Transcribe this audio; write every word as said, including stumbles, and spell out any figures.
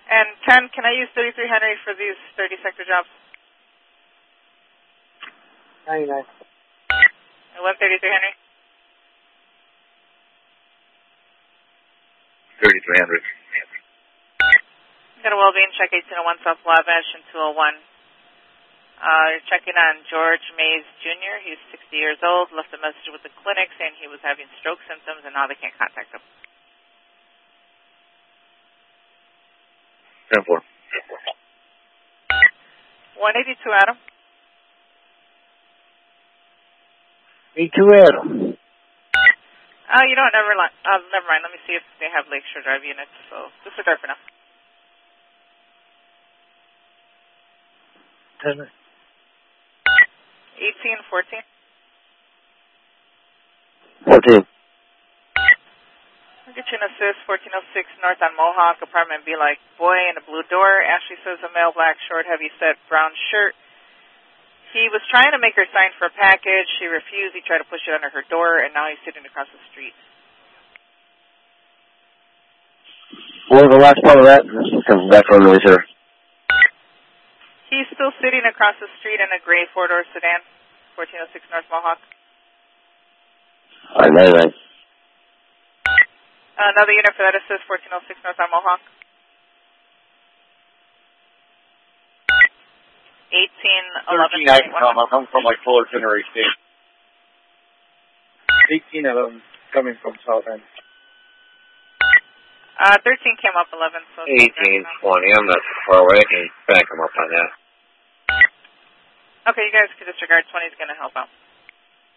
And ten, can I use thirty-three Henry for these thirty sector jobs? ninety-nine. And one thirty-three Henry? thirty-three hundred. Got a well-being check eighteen oh one South Wabash and two oh one. Uh, you're checking on George Mays Junior He's sixty years old. Left a message with the clinic saying he was having stroke symptoms and now they can't contact him. ten four. one eighty-two Adam. eighty-two Adam. Oh, you know what? Never, li- uh, never mind. Let me see if they have Lakeshore Drive units. So disregard for now. ten. eighteen fourteen. fourteen. I'll get you an assist, fourteen oh six North on Mohawk, apartment be like boy in a blue door. Ashley says a male, black, short, heavy set, brown shirt. He was trying to make her sign for a package. She refused. He tried to push it under her door, and now he's sitting across the street. What was the last part of that? Some background noise here. He's still sitting across the street in a gray four-door sedan, fourteen oh six North Mohawk. All right, ninety-nine. Another unit for that assist, fourteen oh six North on Mohawk. eighteen eleven. thirteen, I can come. I'm coming from like Fuller Tenerife State. eighteen eleven, coming from South End. Uh, thirteen came up eleven, so... eighteen twenty. I'm not too far away. I can back them up on that. Okay, you guys can disregard. twenty is going to help out.